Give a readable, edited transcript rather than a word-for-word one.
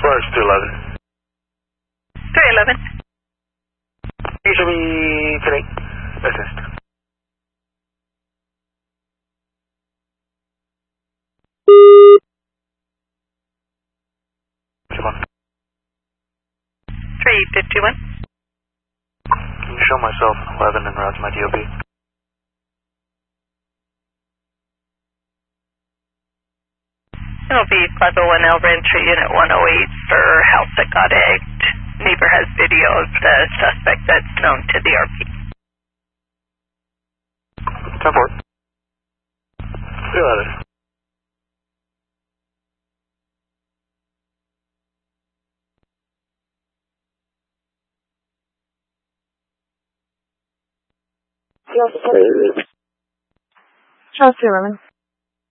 Sparks 211. 311. You should be today. Assist. Come on. 351. Can you show myself 11 and route to my DOB? It'll be 501L Rancher Unit 108 for house that got egged. Neighbor has video of the suspect that's known to the RP. 10-4. 311. Charles 311.